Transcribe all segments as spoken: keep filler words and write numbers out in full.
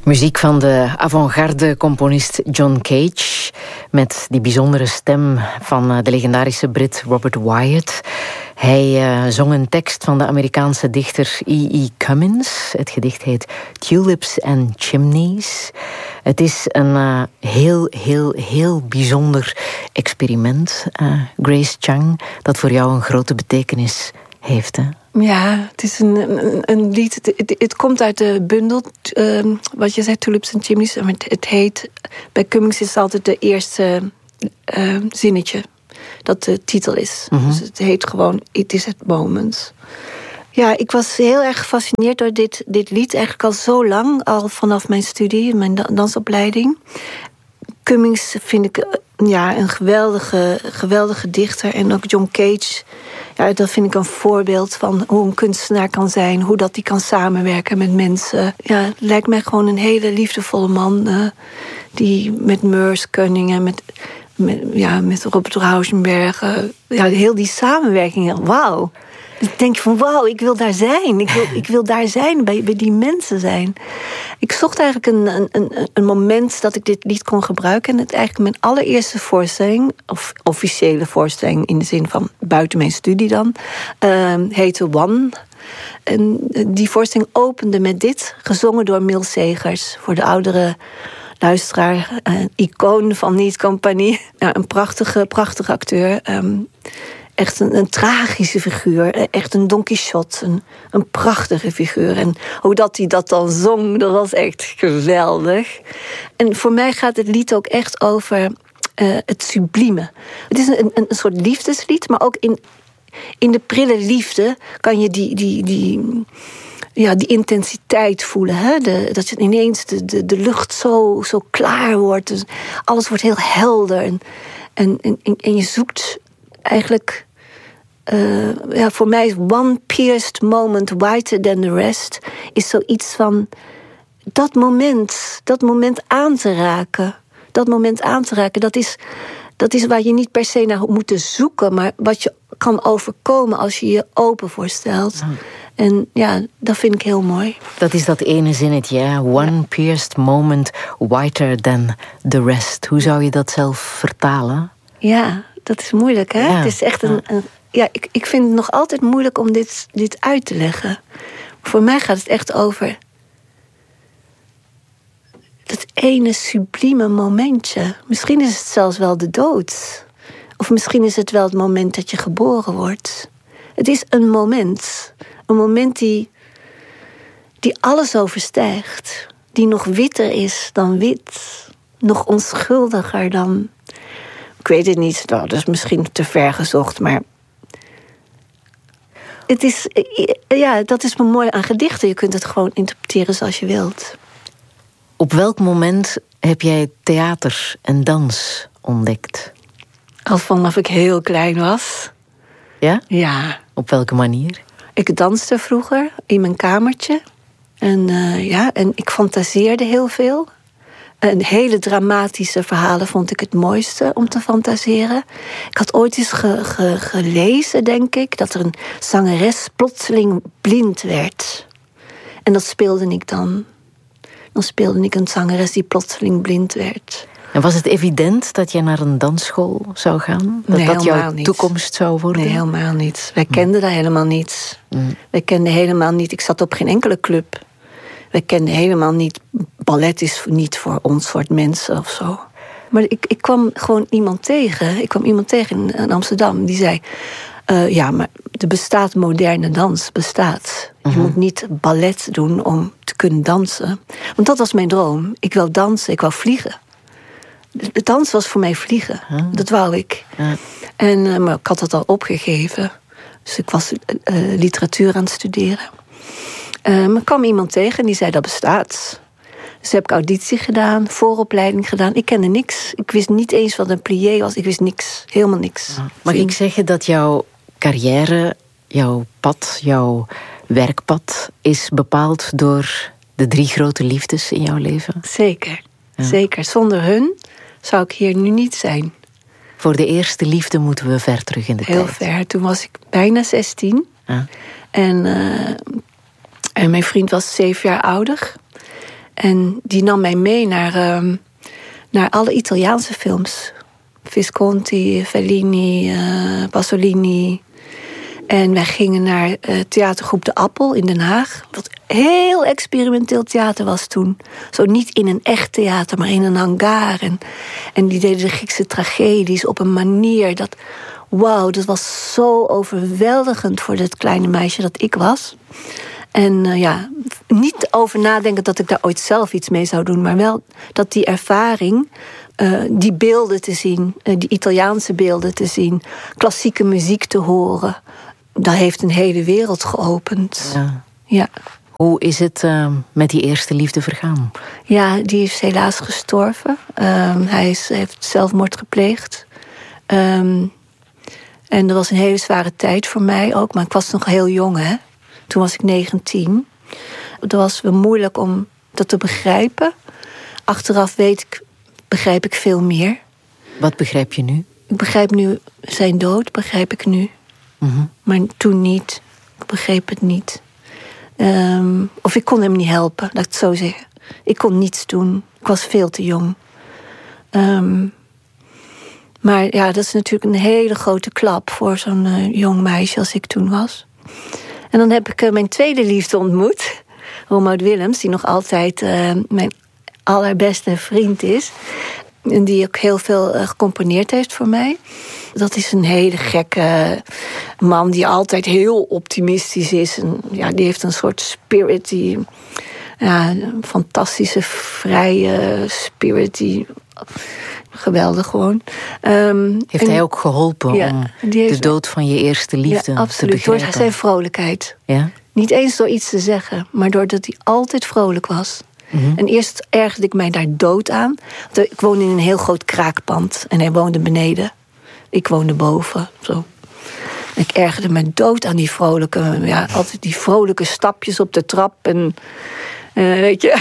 Muziek van de avant-garde-componist John Cage, met die bijzondere stem van de legendarische Brit Robert Wyatt. Hij uh, zong een tekst van de Amerikaanse dichter E E Cummins. Het gedicht heet Tulips and Chimneys. Het is een uh, heel, heel, heel bijzonder experiment, uh, Grace Chang, dat voor jou een grote betekenis heeft, hè? Ja, het is een, een, een lied. Het, het, het komt uit de bundel, uh, wat je zei, Tulips and Chimneys. Het, het heet, bij Cummings is het altijd de eerste uh, zinnetje dat de titel is. Mm-hmm. Dus het heet gewoon It is at Moments. Ja, ik was heel erg gefascineerd door dit, dit lied. Eigenlijk al zo lang, al vanaf mijn studie, mijn dansopleiding. Cummings vind ik ja, een geweldige, geweldige dichter. En ook John Cage, ja, dat vind ik een voorbeeld van hoe een kunstenaar kan zijn. Hoe dat die kan samenwerken met mensen. Ja, het lijkt mij gewoon een hele liefdevolle man. Uh, die met Merce Cunningham en met, met, ja, met Robert Rauschenberg. Uh, ja, heel die samenwerking. Wauw. Ik denk van wauw, ik wil daar zijn. Ik wil, ik wil daar zijn, bij, bij die mensen zijn. Ik zocht eigenlijk een, een, een moment dat ik dit lied kon gebruiken. En het eigenlijk mijn allereerste voorstelling, of officiële voorstelling in de zin van buiten mijn studie dan, uh, heette One. En die voorstelling opende met dit, gezongen door Milt Segers. Voor de oudere luisteraar, een icoon van Niet Compagnie. Ja, een prachtige, prachtige acteur. Um, Echt een, een tragische figuur. Echt een Don Quixote. Een, een prachtige figuur. En hoe dat hij dat dan zong, dat was echt geweldig. En voor mij gaat het lied ook echt over uh, het sublieme. Het is een, een, een soort liefdeslied, maar ook in, in de prille liefde kan je die, die, die, ja, die intensiteit voelen. Hè? De, dat je ineens de, de, de lucht zo, zo klaar wordt. Dus alles wordt heel helder. En, en, en, en je zoekt eigenlijk, Uh, ja, voor mij is one pierced moment whiter than the rest, is zoiets van dat moment, dat moment aan te raken. Dat moment aan te raken, dat is, dat is waar je niet per se naar moet zoeken, maar wat je kan overkomen als je je open voorstelt. Ja. En ja, dat vind ik heel mooi. Dat is dat ene zinnetje, hè? One ja. pierced moment whiter than the rest. Hoe zou je dat zelf vertalen? Ja, dat is moeilijk, hè? Ja. Het is echt een... een Ja, ik, ik vind het nog altijd moeilijk om dit, dit uit te leggen. Voor mij gaat het echt over dat ene sublieme momentje. Misschien is het zelfs wel de dood. Of misschien is het wel het moment dat je geboren wordt. Het is een moment. Een moment die, die alles overstijgt. Die nog witter is dan wit. Nog onschuldiger dan... Ik weet het niet, nou, dat is misschien te ver gezocht, maar... Het is, ja, dat is me mooi aan gedichten. Je kunt het gewoon interpreteren zoals je wilt. Op welk moment heb jij theater en dans ontdekt? Al vanaf ik heel klein was. Ja? Ja. Op welke manier? Ik danste vroeger in mijn kamertje. En, uh, ja, en ik fantaseerde heel veel. En hele dramatische verhalen vond ik het mooiste om te fantaseren. Ik had ooit eens ge, ge, gelezen, denk ik, dat er een zangeres plotseling blind werd. En dat speelde ik dan. Dan speelde ik een zangeres die plotseling blind werd. En was het evident dat je naar een dansschool zou gaan? Dat nee, dat jouw niet. toekomst zou worden? Nee, helemaal niet. Wij kenden daar helemaal niets. Mm. Wij kenden helemaal niet. Ik zat op geen enkele club. Wij kenden helemaal niet... Ballet is niet voor ons soort mensen of zo. Maar ik, ik kwam gewoon iemand tegen. Ik kwam iemand tegen in, in Amsterdam. Die zei... Uh, ja, maar er bestaat moderne dans. Bestaat. Uh-huh. Je moet niet ballet doen om te kunnen dansen. Want dat was mijn droom. Ik wou dansen. Ik wou vliegen. De dans was voor mij vliegen. Uh-huh. Dat wou ik. Uh-huh. En, uh, maar ik had dat al opgegeven. Dus ik was uh, literatuur aan het studeren. Uh, maar kwam iemand tegen en die zei dat bestaat. Dus heb ik auditie gedaan, vooropleiding gedaan. Ik kende niks. Ik wist niet eens wat een plié was. Ik wist niks. Helemaal niks. Ja. Mag ik zeggen dat jouw carrière, jouw pad, jouw werkpad is bepaald door de drie grote liefdes in jouw leven? Zeker. Ja. Zeker. Zonder hun zou ik hier nu niet zijn. Voor de eerste liefde moeten we ver terug in de Heel tijd. Heel ver. Toen was ik bijna zestien. Ja. En... Uh, En mijn vriend was zeven jaar ouder. En die nam mij mee naar, um, naar alle Italiaanse films. Visconti, Fellini, uh, Pasolini. En wij gingen naar uh, theatergroep De Appel in Den Haag. Wat heel experimenteel theater was toen. Zo niet in een echt theater, maar in een hangar. En, en die deden de Griekse tragedies op een manier dat... Wauw, dat was zo overweldigend voor dat kleine meisje dat ik was. En uh, ja, niet over nadenken dat ik daar ooit zelf iets mee zou doen... maar wel dat die ervaring, uh, die beelden te zien... Uh, die Italiaanse beelden te zien, klassieke muziek te horen... dat heeft een hele wereld geopend. Ja. Ja. Hoe is het uh, met die eerste liefde vergaan? Ja, die is helaas gestorven. Um, hij is, heeft zelfmoord gepleegd. Um, en dat was een hele zware tijd voor mij ook. Maar ik was nog heel jong, hè. Toen was ik negentien. Het was wel moeilijk om dat te begrijpen. Achteraf weet ik, begrijp ik veel meer. Wat begrijp je nu? Ik begrijp nu zijn dood, begrijp ik nu. Mm-hmm. Maar toen niet. Ik begreep het niet. Um, of ik kon hem niet helpen, laat ik het zo zeggen. Ik kon niets doen. Ik was veel te jong. Um, maar ja, dat is natuurlijk een hele grote klap... voor zo'n uh, jong meisje als ik toen was. En dan heb ik uh, mijn tweede liefde ontmoet. Romout Willems, die nog altijd uh, mijn allerbeste vriend is. En die ook heel veel uh, gecomponeerd heeft voor mij. Dat is een hele gekke man die altijd heel optimistisch is. En, ja, die heeft een soort spirit, die, ja, een fantastische, vrije spirit. Die, geweldig gewoon. Um, heeft en, hij ook geholpen ja, om heeft, de dood van je eerste liefde ja, absoluut, te begrijpen? Door zijn vrolijkheid. Ja? Niet eens door iets te zeggen, maar doordat hij altijd vrolijk was. Mm-hmm. En eerst ergerde ik mij daar dood aan. Ik woonde in een heel groot kraakpand en hij woonde beneden. Ik woonde boven, zo. Ik ergerde me dood aan die vrolijke... Ja, altijd die vrolijke stapjes op de trap. En uh, weet je...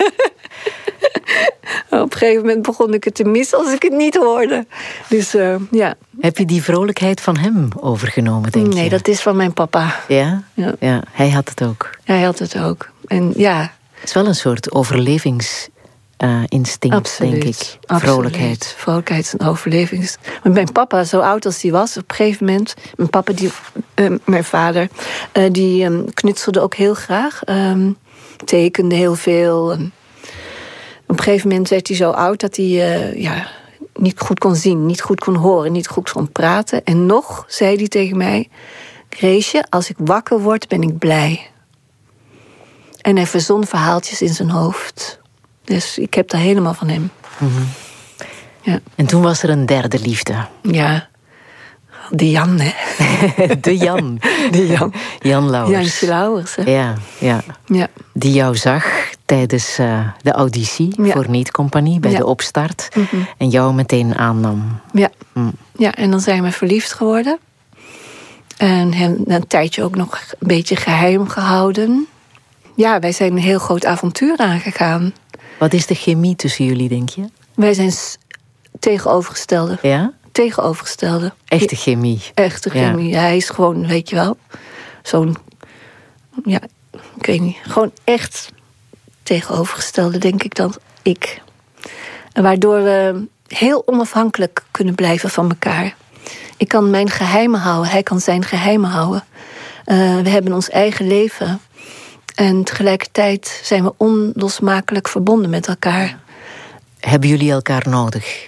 Op een gegeven moment begon ik het te missen als ik het niet hoorde. Dus uh, ja. Heb je die vrolijkheid van hem overgenomen, denk nee, je? Nee, dat is van mijn papa. Ja? Ja? Ja, hij had het ook. Hij had het ook. En ja... Het is wel een soort overlevings... Uh, instinct, absoluut, denk ik. Vrolijkheid. Absoluut. Vrolijkheid en overlevings. Maar mijn papa, zo oud als hij was, op een gegeven moment... Mijn papa, die, uh, mijn vader, uh, die um, knutselde ook heel graag. Um, tekende heel veel. Um, op een gegeven moment werd hij zo oud dat hij uh, ja, niet goed kon zien, niet goed kon horen, niet goed kon praten. En nog zei hij tegen mij... Greesje, als ik wakker word, ben ik blij. En hij verzon verhaaltjes in zijn hoofd... Dus ik heb daar helemaal van hem. Mm-hmm. Ja. En toen was er een derde liefde. Ja, de Jan, hè. De Jan. De Jan. Jan Lauwers. Jan Lauwers, hè. Ja, ja. Ja. Die jou zag tijdens uh, de auditie ja. voor Niet Compagnie, bij ja. de opstart. Mm-hmm. En jou meteen aannam. Ja. Mm. Ja, en dan zijn we verliefd geworden. En hem een tijdje ook nog een beetje geheim gehouden. Ja, wij zijn een heel groot avontuur aangegaan. Wat is de chemie tussen jullie, denk je? Wij zijn tegenovergestelde. Ja? Tegenovergestelde. Echte chemie. Echte chemie. Ja. Ja, hij is gewoon, weet je wel, zo'n... Ja, ik weet niet. Gewoon echt tegenovergestelde, denk ik dan. Ik. En waardoor we heel onafhankelijk kunnen blijven van elkaar. Ik kan mijn geheimen houden. Hij kan zijn geheimen houden. Uh, we hebben ons eigen leven... En tegelijkertijd zijn we onlosmakelijk verbonden met elkaar. Hebben jullie elkaar nodig?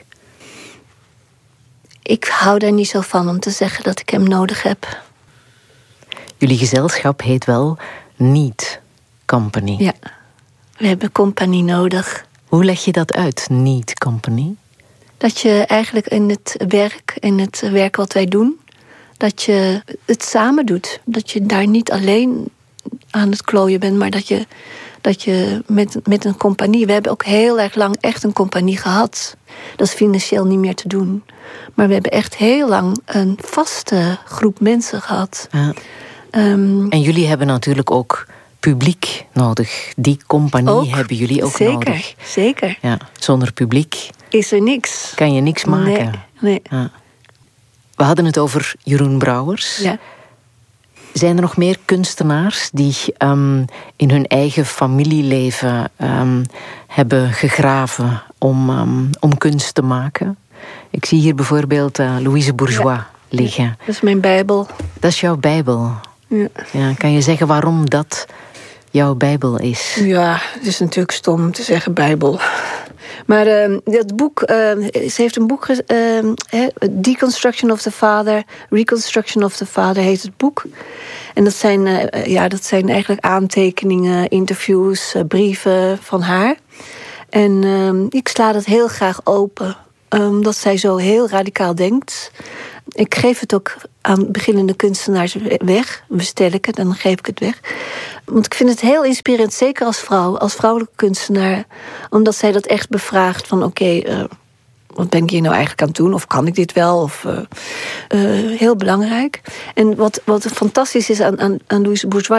Ik hou daar niet zo van om te zeggen dat ik hem nodig heb. Jullie gezelschap heet wel Niet Compagnie. Ja, we hebben compagnie nodig. Hoe leg je dat uit, Niet Compagnie? Dat je eigenlijk in het werk, in het werk wat wij doen... dat je het samen doet. Dat je daar niet alleen... aan het klooien bent, maar dat je, dat je met, met een compagnie... We hebben ook heel erg lang echt een compagnie gehad. Dat is financieel niet meer te doen. Maar we hebben echt heel lang een vaste groep mensen gehad. Ja. Um, en jullie hebben natuurlijk ook publiek nodig. Die compagnie ook, hebben jullie ook zeker, nodig. Zeker, ja, zonder publiek... is er niks. Kan je niks maken. Nee, nee. Ja. We hadden het over Jeroen Brouwers... Ja. Zijn er nog meer kunstenaars die um, in hun eigen familieleven um, hebben gegraven om, um, om kunst te maken? Ik zie hier bijvoorbeeld uh, Louise Bourgeois ja. liggen. Ja, dat is mijn Bijbel. Dat is jouw Bijbel? Ja. Ja, kan je zeggen waarom dat jouw Bijbel is? Ja, het is natuurlijk stom te zeggen Bijbel. Maar uh, dat boek, uh, ze heeft een boek, uh, Deconstruction of the Father, Reconstruction of the Father heet het boek. En dat zijn, uh, ja, dat zijn eigenlijk aantekeningen, interviews, uh, brieven van haar. En uh, ik sla dat heel graag open, omdat zij zo heel radicaal denkt. Ik geef het ook aan beginnende kunstenaars weg. Bestel ik het en dan geef ik het weg. Want ik vind het heel inspirerend, zeker als vrouw, als vrouwelijke kunstenaar. Omdat zij dat echt bevraagt van oké, okay, uh, wat ben ik hier nou eigenlijk aan het doen? Of kan ik dit wel? Of, uh, uh, heel belangrijk. En wat, wat fantastisch is aan, aan, aan Louise Bourgeois